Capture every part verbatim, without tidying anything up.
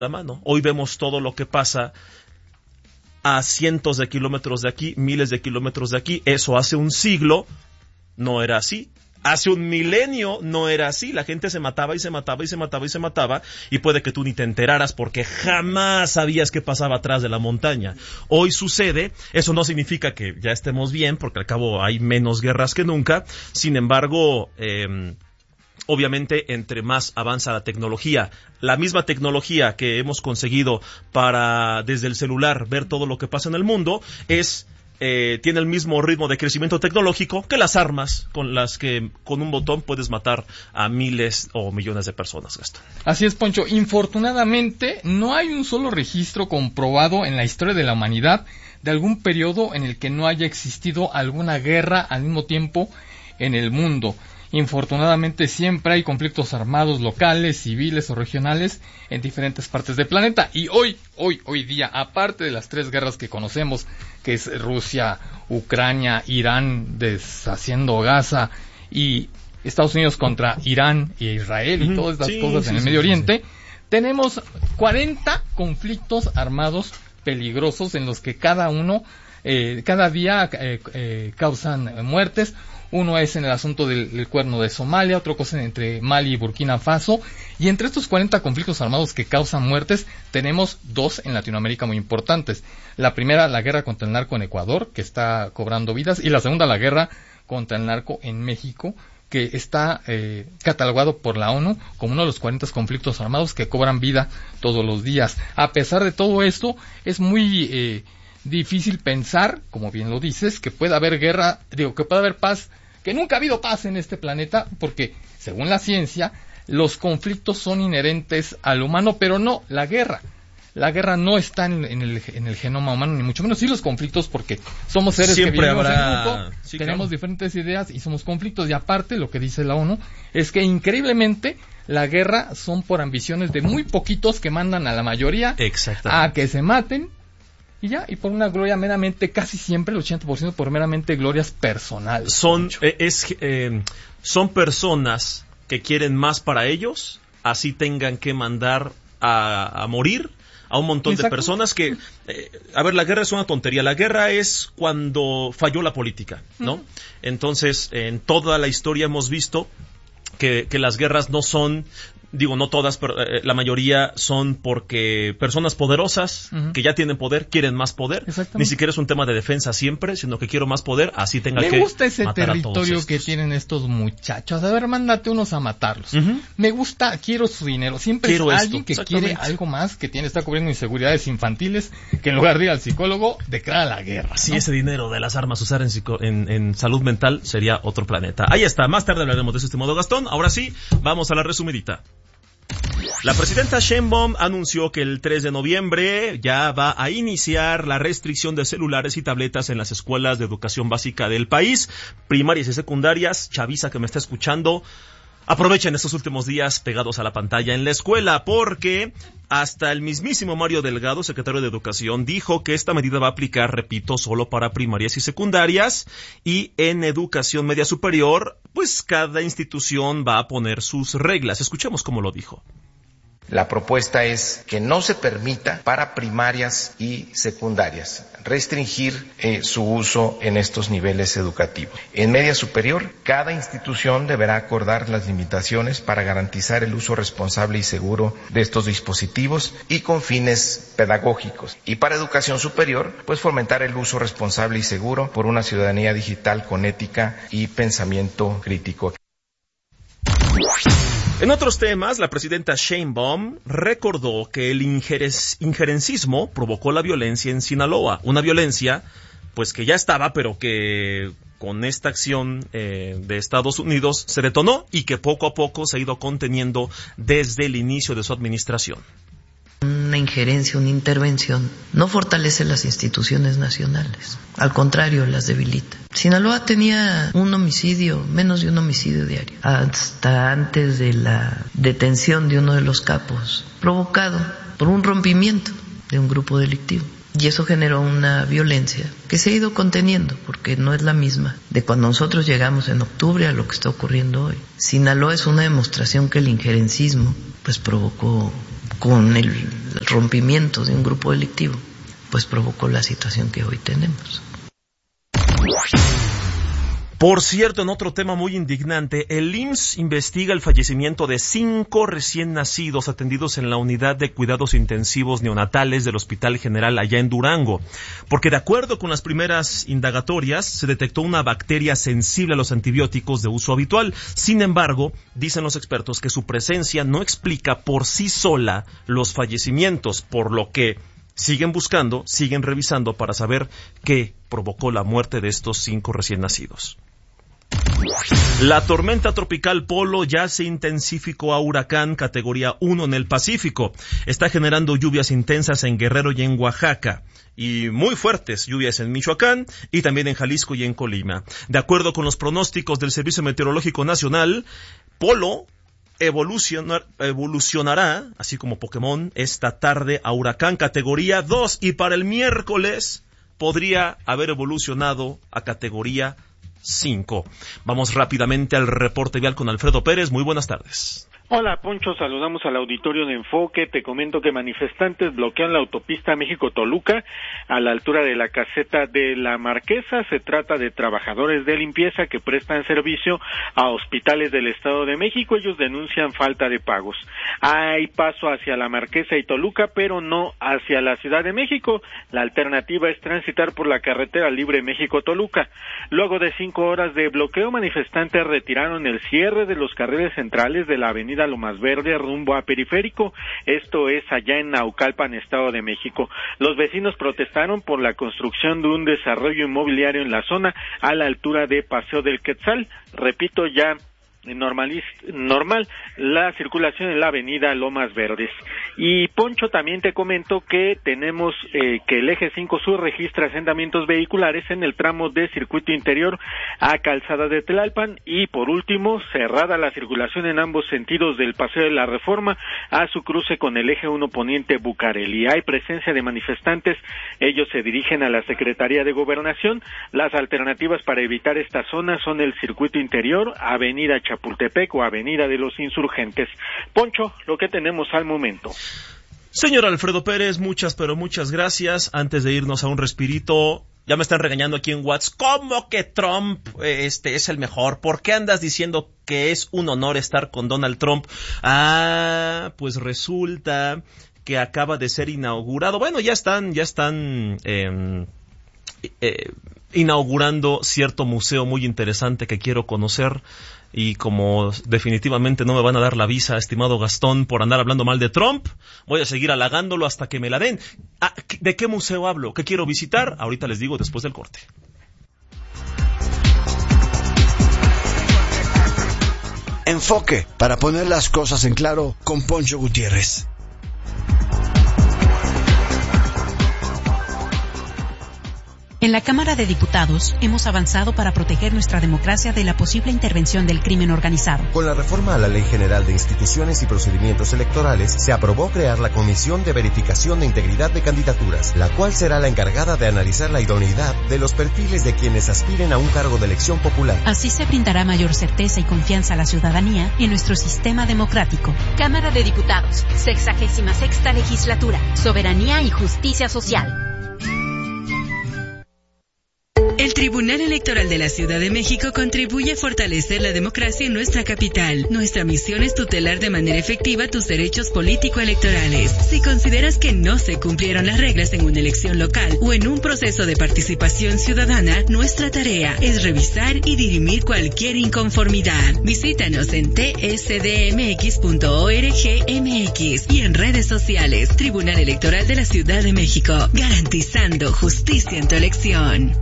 la mano. Hoy vemos todo lo que pasa a cientos de kilómetros de aquí, miles de kilómetros de aquí. Eso hace un siglo no era así. Hace un milenio no era así. La gente se mataba y se mataba y se mataba y se mataba, y puede que tú ni te enteraras porque jamás sabías qué pasaba atrás de la montaña. Hoy sucede. Eso no significa que ya estemos bien, porque al cabo hay menos guerras que nunca. Sin embargo, eh, obviamente, entre más avanza la tecnología, la misma tecnología que hemos conseguido para, desde el celular, ver todo lo que pasa en el mundo, es eh, tiene el mismo ritmo de crecimiento tecnológico que las armas con las que con un botón puedes matar a miles o millones de personas, Gastón. Así es, Poncho. Infortunadamente, no hay un solo registro comprobado en la historia de la humanidad de algún periodo en el que no haya existido alguna guerra al mismo tiempo en el mundo. Infortunadamente siempre hay conflictos armados locales, civiles o regionales en diferentes partes del planeta. Y hoy, hoy, hoy día, aparte de las tres guerras que conocemos, que es Rusia, Ucrania, Irán deshaciendo Gaza y Estados Unidos contra Irán e Israel y todas estas sí, cosas sí, en el sí, Medio sí, Oriente, sí. tenemos cuarenta conflictos armados peligrosos en los que cada uno, eh, cada día eh, eh, causan muertes. Uno es en el asunto del, del cuerno de Somalia, otro cosa entre Mali y Burkina Faso, y entre estos cuarenta conflictos armados que causan muertes, tenemos dos en Latinoamérica muy importantes. La primera, la guerra contra el narco en Ecuador, que está cobrando vidas, y la segunda, la guerra contra el narco en México, que está eh, catalogado por la ONU como uno de los cuarenta conflictos armados que cobran vida todos los días. A pesar de todo esto, es muy eh, difícil pensar, como bien lo dices, que pueda haber guerra, digo, que pueda haber paz, que nunca ha habido paz en este planeta, porque, según la ciencia, los conflictos son inherentes al humano, pero no la guerra. La guerra no está en, en, el, en el genoma humano, ni mucho menos. Sí los conflictos, porque somos seres Siempre que vivimos habrá... en grupo, sí, tenemos claro. diferentes ideas y somos conflictos. Y aparte, lo que dice la ONU es que, increíblemente, la guerra son por ambiciones de muy poquitos que mandan a la mayoría a que se maten. Y ya, y por una gloria meramente, casi siempre, el ochenta por ciento por meramente glorias personales. Son, eh, es, eh, son personas que quieren más para ellos, así tengan que mandar a, a morir a un montón Exacto. de personas que... Eh, a ver, la guerra es una tontería. La guerra es cuando falló la política, ¿no? Uh-huh. Entonces, en toda la historia hemos visto que, que las guerras no son... Digo, no todas, pero eh, la mayoría son porque personas poderosas, uh-huh. que ya tienen poder, quieren más poder. Ni siquiera es un tema de defensa siempre, sino que quiero más poder, así tenga Me que Me gusta ese matar territorio que tienen estos muchachos. A ver, mándate unos a matarlos. Uh-huh. Me gusta, quiero su dinero. Siempre quiero es esto. alguien que quiere algo más, que tiene está cubriendo inseguridades infantiles, que en lugar de ir al psicólogo, declara la guerra. Si ¿no? ese dinero de las armas usar en, psico- en, en salud mental sería otro planeta. Ahí está, más tarde hablaremos de eso, estimado Gastón. Ahora sí, vamos a la resumidita. La presidenta Sheinbaum anunció que el tres de noviembre ya va a iniciar la restricción de celulares y tabletas en las escuelas de educación básica del país, primarias y secundarias. Chaviza que me está escuchando, aprovechen estos últimos días pegados a la pantalla en la escuela, porque hasta el mismísimo Mario Delgado, secretario de Educación, dijo que esta medida va a aplicar, repito, solo para primarias y secundarias, y en educación media superior, pues cada institución va a poner sus reglas. Escuchemos cómo lo dijo. La propuesta es que no se permita para primarias y secundarias restringir eh, su uso en estos niveles educativos. En media superior, cada institución deberá acordar las limitaciones para garantizar el uso responsable y seguro de estos dispositivos y con fines pedagógicos. Y para educación superior, pues fomentar el uso responsable y seguro por una ciudadanía digital con ética y pensamiento crítico. En otros temas, la presidenta Sheinbaum recordó que el injeres, injerencismo provocó la violencia en Sinaloa. Una violencia, pues que ya estaba, pero que con esta acción eh, de Estados Unidos se detonó y que poco a poco se ha ido conteniendo desde el inicio de su administración. Una injerencia, una intervención, no fortalece las instituciones nacionales, al contrario, las debilita. Sinaloa tenía un homicidio, menos de un homicidio diario, hasta antes de la detención de uno de los capos, provocado por un rompimiento de un grupo delictivo. Y eso generó una violencia que se ha ido conteniendo, porque no es la misma de cuando nosotros llegamos en octubre a lo que está ocurriendo hoy. Sinaloa es una demostración que el injerencismo pues provocó con el rompimiento de un grupo delictivo, pues provocó la situación que hoy tenemos. Por cierto, en otro tema muy indignante, el I M S S investiga el fallecimiento de cinco recién nacidos atendidos en la unidad de cuidados intensivos neonatales del Hospital General allá en Durango, porque de acuerdo con las primeras indagatorias se detectó una bacteria sensible a los antibióticos de uso habitual. Sin embargo, dicen los expertos que su presencia no explica por sí sola los fallecimientos, por lo que siguen buscando, siguen revisando para saber qué provocó la muerte de estos cinco recién nacidos. La tormenta tropical Polo ya se intensificó a huracán categoría uno en el Pacífico. Está generando lluvias intensas en Guerrero y en Oaxaca, y muy fuertes lluvias en Michoacán y también en Jalisco y en Colima. De acuerdo con los pronósticos del Servicio Meteorológico Nacional, Polo evolucionar, evolucionará, así como Pokémon, esta tarde a huracán categoría dos, y para el miércoles podría haber evolucionado a categoría cinco. Vamos rápidamente al reporte vial con Alfredo Pérez. Muy buenas tardes. Hola, Poncho, saludamos al auditorio de Enfoque. Te comento que manifestantes bloquean la autopista México-Toluca a la altura de la caseta de la Marquesa. Se trata de trabajadores de limpieza que prestan servicio a hospitales del Estado de México. Ellos denuncian falta de pagos. Hay paso hacia la Marquesa y Toluca, pero no hacia la Ciudad de México. La alternativa es transitar por la carretera libre México-Toluca. Luego de cinco horas de bloqueo, manifestantes retiraron el cierre de los carriles centrales de la avenida Lomas Verde rumbo a Periférico. Esto es allá en Naucalpan, Estado de México. Los vecinos protestaron por la construcción de un desarrollo inmobiliario en la zona a la altura de Paseo del Quetzal. Repito, ya Normal, normal la circulación en la avenida Lomas Verdes. Y Poncho, también te comento que tenemos eh, que el eje cinco Sur registra asentamientos vehiculares en el tramo de circuito interior a Calzada de Tlalpan, y por último cerrada la circulación en ambos sentidos del Paseo de la Reforma a su cruce con el eje uno Poniente Bucareli. Hay presencia de manifestantes, ellos se dirigen a la Secretaría de Gobernación. Las alternativas para evitar esta zona son el circuito interior, avenida Chapultepec o avenida de los Insurgentes. Poncho, lo que tenemos al momento. Señor Alfredo Pérez, muchas pero muchas gracias. Antes de irnos a un respirito, ya me están regañando aquí en WhatsApp. ¿Cómo que Trump este es el mejor? ¿Por qué andas diciendo que es un honor estar con Donald Trump? Ah, pues resulta que acaba de ser inaugurado. Bueno, ya están, ya están eh, eh, inaugurando cierto museo muy interesante que quiero conocer. Y como definitivamente no me van a dar la visa, estimado Gastón, por andar hablando mal de Trump, voy a seguir halagándolo hasta que me la den. Ah, ¿de qué museo hablo? ¿Qué quiero visitar? Ahorita les digo después del corte. Enfoque, para poner las cosas en claro, con Poncho Gutiérrez. En la Cámara de Diputados hemos avanzado para proteger nuestra democracia de la posible intervención del crimen organizado. Con la reforma a la Ley General de Instituciones y Procedimientos Electorales, se aprobó crear la Comisión de Verificación de Integridad de Candidaturas, la cual será la encargada de analizar la idoneidad de los perfiles de quienes aspiren a un cargo de elección popular. Así se brindará mayor certeza y confianza a la ciudadanía en nuestro sistema democrático. Cámara de Diputados, sexagésima sexta legislatura, soberanía y justicia social. El Tribunal Electoral de la Ciudad de México contribuye a fortalecer la democracia en nuestra capital. Nuestra misión es tutelar de manera efectiva tus derechos político-electorales. Si consideras que no se cumplieron las reglas en una elección local o en un proceso de participación ciudadana, nuestra tarea es revisar y dirimir cualquier inconformidad. Visítanos en t s d m x punto org m x y en redes sociales. Tribunal Electoral de la Ciudad de México, garantizando justicia en tu elección.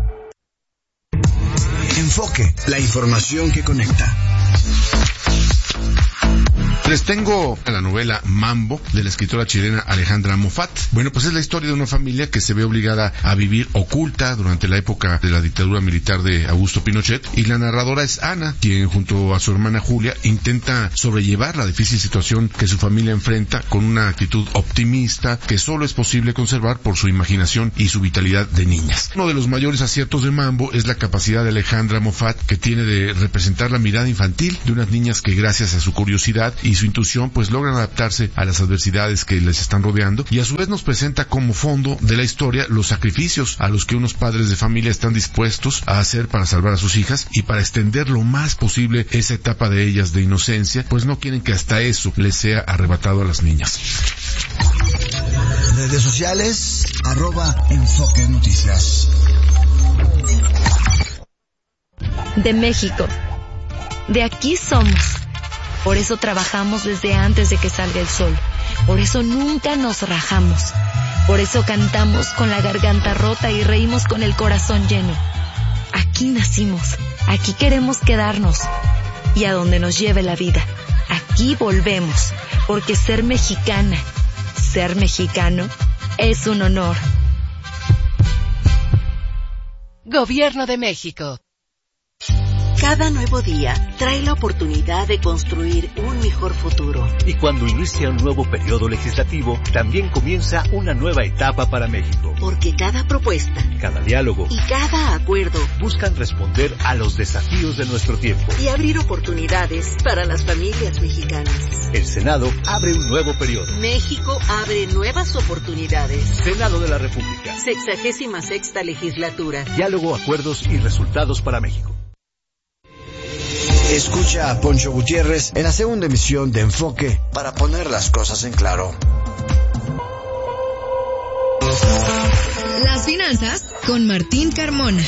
Enfoque, la información que conecta. Les tengo la novela Mambo, de la escritora chilena Alejandra Moffat. Bueno, pues es la historia de una familia que se ve obligada a vivir oculta durante la época de la dictadura militar de Augusto Pinochet, y la narradora es Ana, quien junto a su hermana Julia intenta sobrellevar la difícil situación que su familia enfrenta con una actitud optimista que solo es posible conservar por su imaginación y su vitalidad de niñas. Uno de los mayores aciertos de Mambo es la capacidad de Alejandra Moffat, que tiene de representar la mirada infantil de unas niñas que, gracias a su curiosidad y su intuición pues logran adaptarse a las adversidades que les están rodeando, y a su vez nos presenta como fondo de la historia los sacrificios a los que unos padres de familia están dispuestos a hacer para salvar a sus hijas, y para extender lo más posible esa etapa de ellas de inocencia, pues no quieren que hasta eso les sea arrebatado a las niñas. Redes sociales, arroba Enfoque Noticias. De México. De aquí somos. Por eso trabajamos desde antes de que salga el sol. Por eso nunca nos rajamos. Por eso cantamos con la garganta rota y reímos con el corazón lleno. Aquí nacimos. Aquí queremos quedarnos. Y a donde nos lleve la vida. Aquí volvemos. Porque ser mexicana, ser mexicano, es un honor. Gobierno de México. Cada nuevo día trae la oportunidad de construir un mejor futuro. Y cuando inicia un nuevo periodo legislativo, también comienza una nueva etapa para México. Porque cada propuesta, cada diálogo y cada acuerdo buscan responder a los desafíos de nuestro tiempo y abrir oportunidades para las familias mexicanas. El Senado abre un nuevo periodo. México abre nuevas oportunidades. Senado de la República. Sexagésima sexta legislatura. Diálogo, acuerdos y resultados para México. Escucha a Poncho Gutiérrez en la segunda emisión de Enfoque para poner las cosas en claro. Las finanzas con Martín Carmona.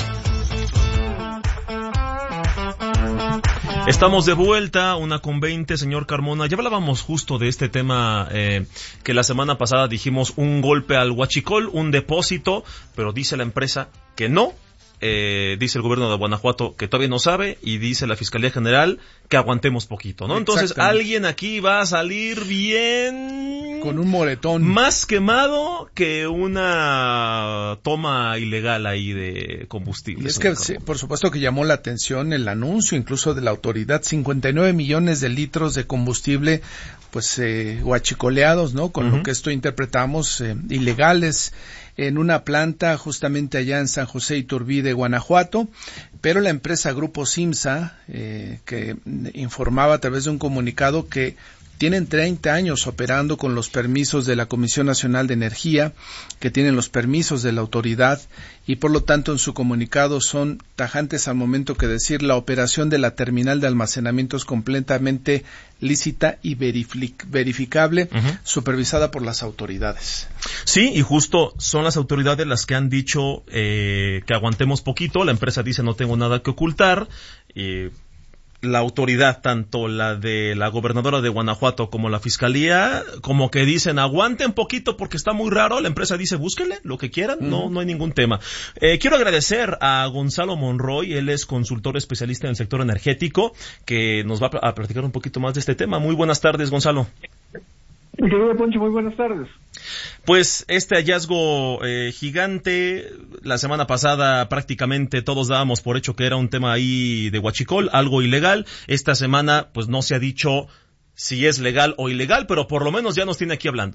Estamos de vuelta, una con veinte, señor Carmona. Ya hablábamos justo de este tema eh, que la semana pasada dijimos un golpe al huachicol, un depósito, pero dice la empresa que no. Eh, dice el gobierno de Guanajuato que todavía no sabe, y dice la Fiscalía General que aguantemos poquito, ¿no? Entonces alguien aquí va a salir bien... con un moretón. Más quemado que una toma ilegal ahí de combustible. Y es que, sí, por supuesto que llamó la atención el anuncio incluso de la autoridad, cincuenta y nueve millones de litros de combustible, pues, eh, huachicoleados, ¿no? Con uh-huh. lo que esto interpretamos, eh, ilegales, en una planta justamente allá en San José Iturbide, Guanajuato, pero la empresa Grupo Simsa, eh, que informaba a través de un comunicado que tienen treinta años operando con los permisos de la Comisión Nacional de Energía, que tienen los permisos de la autoridad, y por lo tanto en su comunicado son tajantes al momento que decir la operación de la terminal de almacenamiento es completamente lícita y verific- verificable, uh-huh. supervisada por las autoridades. Sí, y justo son las autoridades las que han dicho eh, que aguantemos poquito. La empresa dice no tengo nada que ocultar. Eh, la autoridad, tanto la de la gobernadora de Guanajuato como la fiscalía, como que dicen aguanten poquito porque está muy raro. La empresa dice búsquenle lo que quieran, mm. no no hay ningún tema. Eh, quiero agradecer a Gonzalo Monroy, él es consultor especialista en el sector energético, que nos va a platicar un poquito más de este tema. Muy buenas tardes, Gonzalo. Querido Poncho, muy buenas tardes. Pues este hallazgo eh, gigante, la semana pasada prácticamente todos dábamos por hecho que era un tema ahí de huachicol, algo ilegal. Esta semana pues no se ha dicho si es legal o ilegal, pero por lo menos ya nos tiene aquí hablando.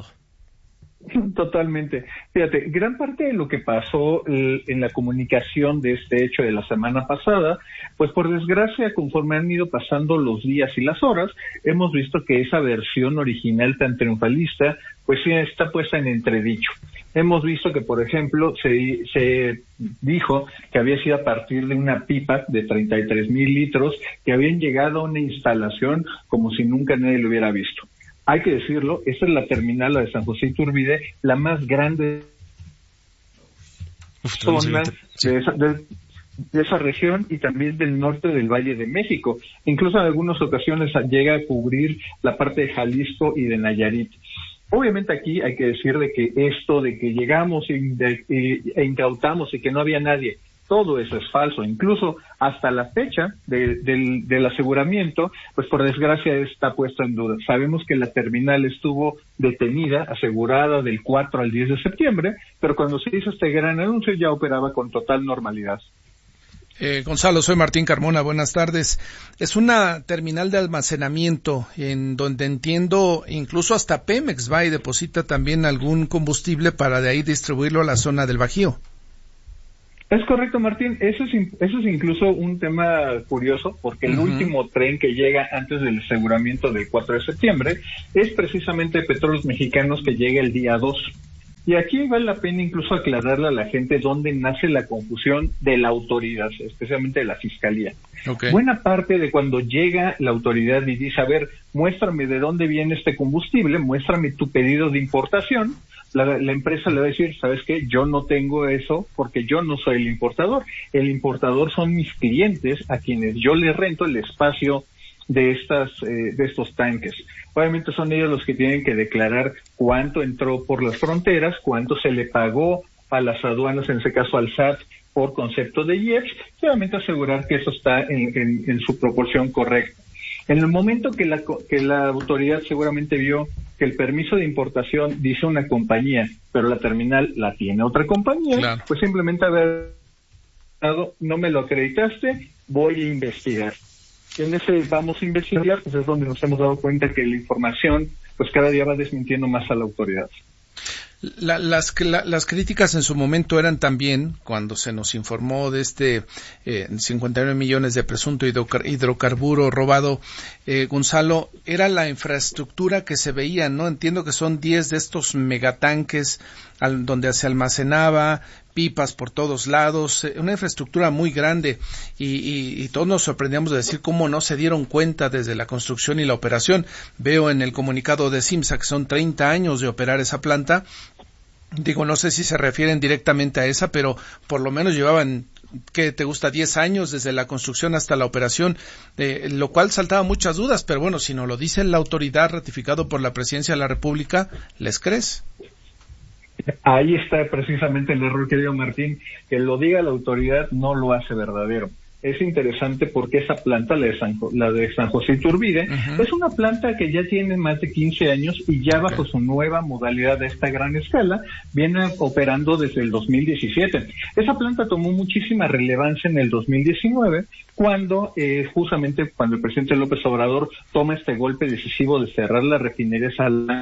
Totalmente. Fíjate, gran parte de lo que pasó eh, en la comunicación de este hecho de la semana pasada, pues por desgracia, conforme han ido pasando los días y las horas, hemos visto que esa versión original tan triunfalista, pues sí está puesta en entredicho. Hemos visto que, por ejemplo, se, se dijo que había sido a partir de una pipa de treinta y tres mil litros que habían llegado a una instalación como si nunca nadie lo hubiera visto. Hay que decirlo, esta es la terminal, la de San José Iturbide, la más grande Uf, zona sí. de, esa, de, de esa región y también del norte del Valle de México. Incluso en algunas ocasiones llega a cubrir la parte de Jalisco y de Nayarit. Obviamente aquí hay que decir de que esto de que llegamos e, de, e, e incautamos y que no había nadie, todo eso es falso. Incluso hasta la fecha de, del, del aseguramiento, pues por desgracia está puesto en duda. Sabemos que la terminal estuvo detenida, asegurada del cuatro al diez de septiembre, pero cuando se hizo este gran anuncio ya operaba con total normalidad. Eh, Gonzalo, soy Martín Carmona, buenas tardes. Es una terminal de almacenamiento en donde entiendo incluso hasta Pemex va y deposita también algún combustible para de ahí distribuirlo a la zona del Bajío. Es correcto, Martín. Eso es, eso es incluso un tema curioso, porque el uh-huh. último tren que llega antes del aseguramiento del cuatro de septiembre es precisamente Petróleos Mexicanos, que llega el día dos. Y aquí vale la pena incluso aclararle a la gente dónde nace la confusión de la autoridad, especialmente de la Fiscalía. Okay. Buena parte de cuando llega la autoridad y dice, a ver, muéstrame de dónde viene este combustible, muéstrame tu pedido de importación, la, la empresa le va a decir, ¿sabes qué? Yo no tengo eso porque yo no soy el importador. El importador son mis clientes a quienes yo les rento el espacio de estas eh, de estos tanques. Obviamente son ellos los que tienen que declarar cuánto entró por las fronteras, cuánto se le pagó a las aduanas, en ese caso al S A T, por concepto de I E P S, y obviamente asegurar que eso está en, en, en su proporción correcta. En el momento que la, que la autoridad seguramente vio que el permiso de importación dice una compañía, pero la terminal la tiene otra compañía, claro, pues simplemente haber dado, no me lo acreditaste, voy a investigar. Y en ese vamos a investigar, pues es donde nos hemos dado cuenta que la información, pues cada día va desmintiendo más a la autoridad. La, las, la, las críticas en su momento eran también, cuando se nos informó de este eh, cincuenta y nueve millones de presunto hidrocarburo robado, eh, Gonzalo, era la infraestructura que se veía, ¿no? Entiendo que son diez de estos megatanques al, donde se almacenaba, pipas por todos lados, eh, una infraestructura muy grande, y, y, y todos nos sorprendíamos de decir cómo no se dieron cuenta desde la construcción y la operación. Veo en el comunicado de CIMSA que son treinta años de operar esa planta. Digo, no sé si se refieren directamente a esa, pero por lo menos llevaban, ¿qué te gusta? diez años desde la construcción hasta la operación, eh, lo cual saltaba muchas dudas, pero bueno, si no lo dice la autoridad ratificado por la Presidencia de la República, ¿les crees? Ahí está precisamente el error, querido Martín, que lo diga la autoridad no lo hace verdadero. Es interesante porque esa planta, la de San, la de San José Iturbide, uh-huh. es una planta que ya tiene más de quince años y ya bajo okay. su nueva modalidad de esta gran escala viene operando desde el dos mil diecisiete. Esa planta tomó muchísima relevancia en el dos mil diecinueve cuando eh, justamente cuando el presidente López Obrador toma este golpe decisivo de cerrar la refinería Salina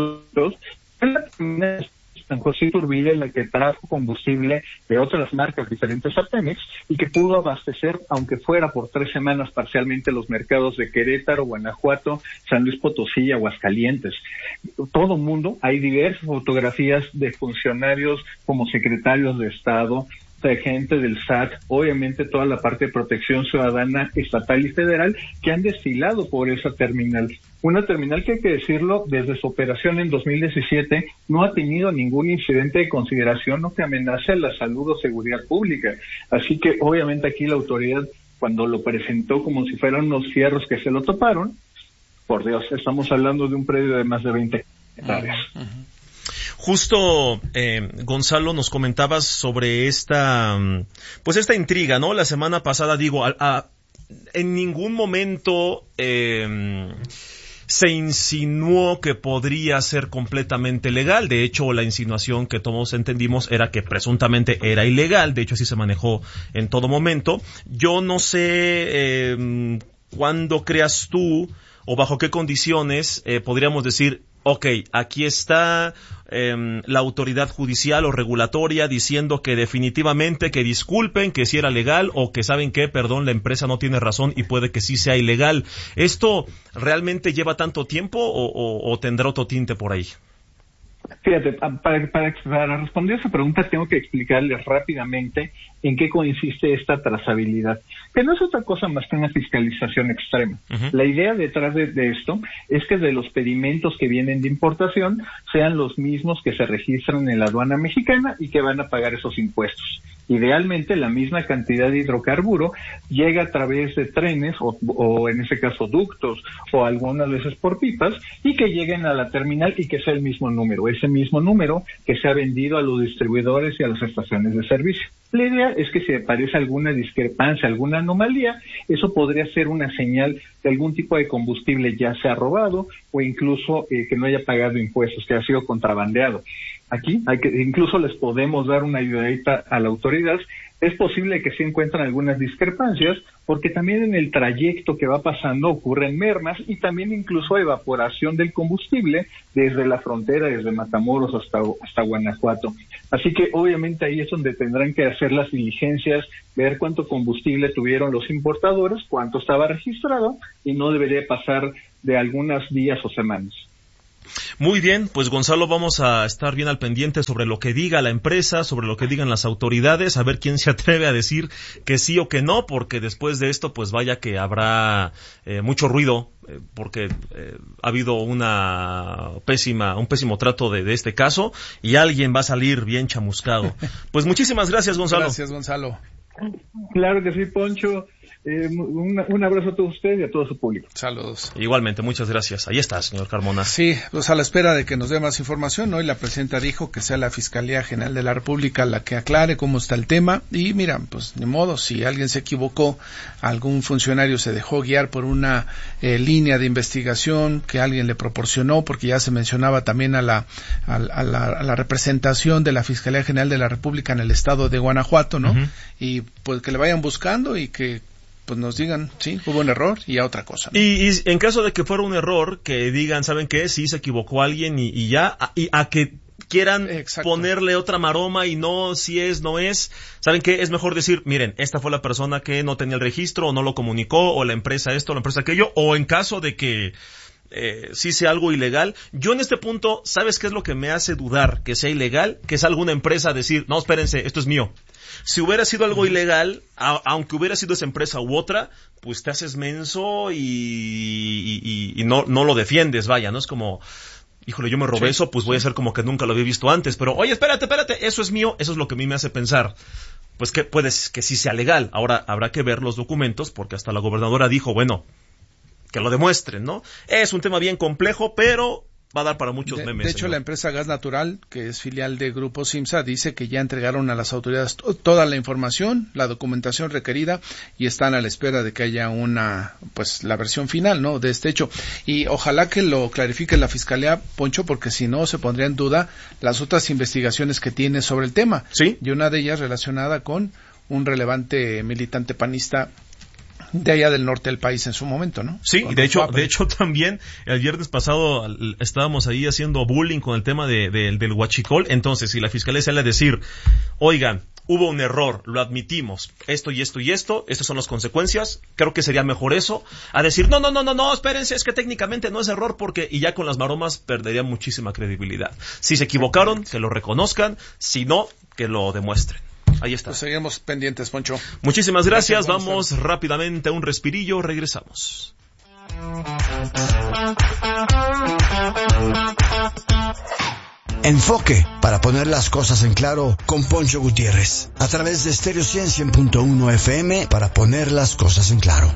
San José Iturbide, la que trajo combustible de otras marcas diferentes a Pemex y que pudo abastecer, aunque fuera por tres semanas parcialmente, los mercados de Querétaro, Guanajuato, San Luis Potosí y Aguascalientes. Todo mundo, hay diversas fotografías de funcionarios como secretarios de Estado, de gente del S A T, obviamente toda la parte de protección ciudadana estatal y federal que han desfilado por esa terminal. Una terminal que hay que decirlo, desde su operación en dos mil diecisiete no ha tenido ningún incidente de consideración o que amenace a la salud o seguridad pública. Así que obviamente aquí la autoridad, cuando lo presentó como si fueran unos fierros que se lo toparon, por Dios, estamos hablando de un predio de más de veinte hectáreas. Uh-huh. Justo, eh, Gonzalo, nos comentabas sobre esta, pues esta intriga, ¿no? La semana pasada, digo, a, a, en ningún momento eh, se insinuó que podría ser completamente legal. De hecho, la insinuación que todos entendimos era que presuntamente era ilegal. De hecho, así se manejó en todo momento. Yo no sé eh, cuándo creas tú o bajo qué condiciones eh, podríamos decir, ok, aquí está eh, la autoridad judicial o regulatoria diciendo que definitivamente que disculpen, que sí era legal, o que saben que, perdón, la empresa no tiene razón y puede que sí sea ilegal. ¿Esto realmente lleva tanto tiempo o, o, o tendrá otro tinte por ahí? Fíjate, para, para, para responder a esa pregunta tengo que explicarles rápidamente en qué consiste esta trazabilidad, que no es otra cosa más que una fiscalización extrema. Uh-huh. La idea detrás de, de esto es que de los pedimentos que vienen de importación sean los mismos que se registran en la aduana mexicana y que van a pagar esos impuestos. Idealmente, la misma cantidad de hidrocarburo llega a través de trenes o, o en ese caso ductos o algunas veces por pipas y que lleguen a la terminal y que sea el mismo número, ese mismo número que se ha vendido a los distribuidores y a las estaciones de servicio. La idea es que si aparece alguna discrepancia, alguna anomalía, eso podría ser una señal de algún tipo de combustible ya sea robado o incluso eh, que no haya pagado impuestos, que ha sido contrabandeado. Aquí hay que, incluso les podemos dar una ayudadita a la autoridad Es posible que se encuentren algunas discrepancias, porque también en el trayecto que va pasando ocurren mermas y también incluso evaporación del combustible desde la frontera, desde Matamoros hasta, hasta Guanajuato. Así que obviamente ahí es donde tendrán que hacer las diligencias, ver cuánto combustible tuvieron los importadores, cuánto estaba registrado, y no debería pasar de algunos días o semanas. Muy bien, pues Gonzalo, vamos a estar bien al pendiente sobre lo que diga la empresa, sobre lo que digan las autoridades, a ver quién se atreve a decir que sí o que no, porque después de esto, pues vaya que habrá eh, mucho ruido, eh, porque eh, ha habido una pésima, un pésimo trato de, de este caso, y alguien va a salir bien chamuscado. Pues muchísimas gracias, Gonzalo. Gracias, Gonzalo. Claro que sí, Poncho. Eh, un, un abrazo a todos ustedes y a todo su público. Saludos. Igualmente, muchas gracias. Ahí está, señor Carmona. Sí, pues a la espera de que nos dé más información, hoy la presidenta dijo que sea la Fiscalía General de la República la que aclare cómo está el tema, y mira, pues ni modo, si alguien se equivocó, algún funcionario se dejó guiar por una eh, línea de investigación que alguien le proporcionó, porque ya se mencionaba también a la, a, a la, a la representación de la Fiscalía General de la República en el estado de Guanajuato, ¿no? Uh-huh. Y pues que le vayan buscando y que pues nos digan, sí, hubo un error y a otra cosa, ¿no? Y, y en caso de que fuera un error, que digan, ¿saben qué? Sí, se equivocó alguien y, y ya, a, y a que quieran Exacto. ponerle otra maroma y no, si es, no es, ¿saben qué? Es mejor decir, miren, esta fue la persona que no tenía el registro o no lo comunicó, o la empresa esto, o la empresa aquello, o en caso de que eh, sí sea algo ilegal. Yo en este punto, ¿sabes qué es lo que me hace dudar que sea ilegal? Que salga una empresa a decir, no, espérense, esto es mío. Si hubiera sido algo ilegal, a, aunque hubiera sido esa empresa u otra, pues te haces menso y, y, y, y no, no lo defiendes, vaya, ¿no? Es como, híjole, yo me robé sí, eso, pues sí. voy a hacer como que nunca lo había visto antes, pero oye, espérate, espérate, eso es mío, eso es lo que a mí me hace pensar. Pues que puede que sí sea legal. Ahora habrá que ver los documentos, porque hasta la gobernadora dijo, bueno, que lo demuestren, ¿no? Es un tema bien complejo, pero va a dar para muchos de, memes. De hecho, señor. La empresa Gas Natural, que es filial de Grupo Simsa, dice que ya entregaron a las autoridades t- toda la información, la documentación requerida, y están a la espera de que haya una, pues, la versión final, ¿no?, de este hecho. Y ojalá que lo clarifique la Fiscalía, Poncho, porque si no se pondría en duda las otras investigaciones que tiene sobre el tema. Sí. Y una de ellas relacionada con un relevante militante panista de allá del norte del país en su momento, ¿no? Sí, con de hecho, Suape. de hecho también el viernes pasado estábamos ahí haciendo bullying con el tema de, de, del huachicol. Entonces, si la fiscalía sale a decir, oigan, hubo un error, lo admitimos, esto y esto y esto, estas son las consecuencias, creo que sería mejor eso, a decir, no, no, no, no, no, espérense, es que técnicamente no es error porque, y ya con las maromas perdería muchísima credibilidad. Si se equivocaron, que lo reconozcan, si no, que lo demuestren. Ahí está. Pues seguimos pendientes, Poncho. Muchísimas gracias. gracias Vamos a rápidamente a un respirillo. Regresamos. Enfoque, para poner las cosas en claro, con Poncho Gutiérrez. A través de Stereo cien punto uno F M, para poner las cosas en claro.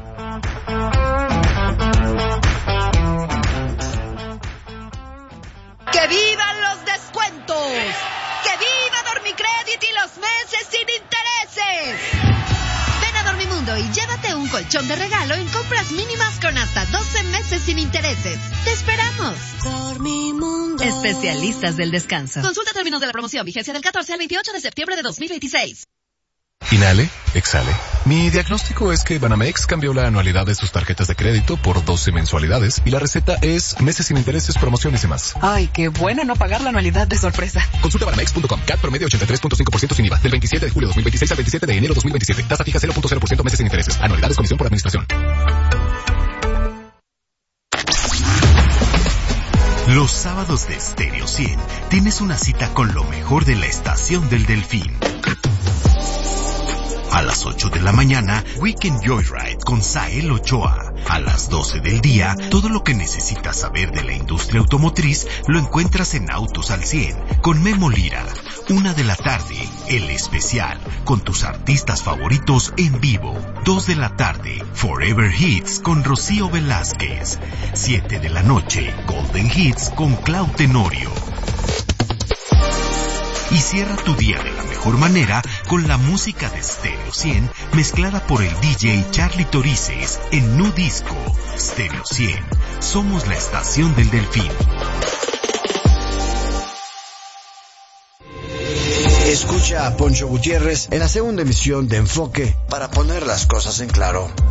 ¡Que vivan los descuentos! ¡Que viva Dormicrédito y los meses sin intereses! Ven a Dormimundo y llévate un colchón de regalo en compras mínimas con hasta doce meses sin intereses. ¡Te esperamos! Dormimundo. Especialistas del descanso. Consulta términos de la promoción. Vigencia del catorce al veintiocho de septiembre de dos mil veintiséis. Inhale, exhale. Mi diagnóstico es que Banamex cambió la anualidad de sus tarjetas de crédito por doce mensualidades y la receta es meses sin intereses, promociones y más. Ay, qué bueno no pagar la anualidad de sorpresa. Consulta banamex punto com. C A T promedio ochenta y tres punto cinco por ciento sin I V A. Del veintisiete de julio de dos mil veintiséis al veintisiete de enero de dos mil veintisiete. Tasa fija cero punto cero por ciento meses sin intereses. Anualidades comisión por administración. Los sábados de Stereo cien tienes una cita con lo mejor de la estación del Delfín. A las ocho de la mañana, Weekend Joyride con Sael Ochoa. A las doce del día, todo lo que necesitas saber de la industria automotriz lo encuentras en Autos al cien con Memo Lira. Una de la tarde, El Especial, con tus artistas favoritos en vivo. Dos de la tarde, Forever Hits con Rocío Velázquez. Siete de la noche, Golden Hits con Clau Tenorio. Y cierra tu día de la mejor manera con la música de Stereo cien mezclada por el D J Charlie Torices en Nu Disco. Stereo cien, somos la estación del Delfín. Escucha a Poncho Gutiérrez en la segunda emisión de Enfoque para poner las cosas en claro.